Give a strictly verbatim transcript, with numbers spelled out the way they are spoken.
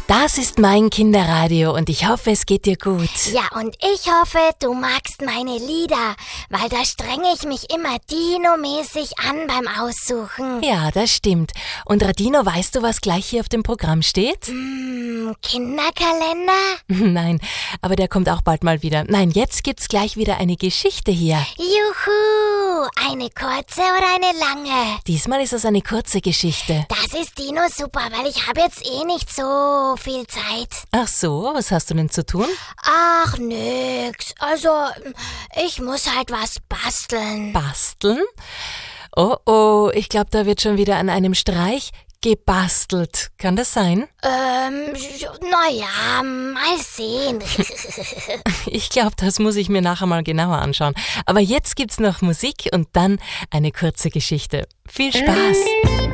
Das ist mein Kinderradio und ich hoffe, es geht dir gut. Ja, und ich hoffe, du magst meine Lieder, weil da strenge ich mich immer Dino-mäßig an beim Aussuchen. Ja, das stimmt. Und Radino, weißt du, was gleich hier auf dem Programm steht? Hm, Kinderkalender? Nein, aber der kommt auch bald mal wieder. Nein, jetzt gibt's gleich wieder eine Geschichte hier. Juhu, eine kurze oder eine lange? Diesmal ist es eine kurze Geschichte. Das ist Dino super, weil ich habe jetzt eh nicht so viel Zeit. Ach so, was hast du denn zu tun? Ach, nix. Also, ich muss halt was basteln. Basteln? Oh oh, ich glaube, da wird schon wieder an einem Streich gebastelt. Kann das sein? Ähm, naja, mal sehen. Ich glaube, das muss ich mir nachher mal genauer anschauen. Aber jetzt gibt's noch Musik und dann eine kurze Geschichte. Viel Spaß!